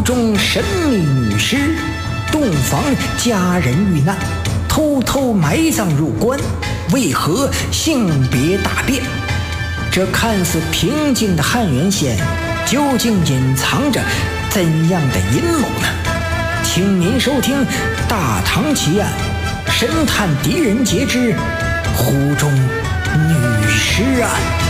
中神秘女尸，洞房佳人遇难，偷偷埋葬入棺，为何性别大变？这看似平静的汉源县，究竟隐藏着怎样的阴谋呢？请您收听《大唐奇案》，神探狄仁杰之湖中女尸案。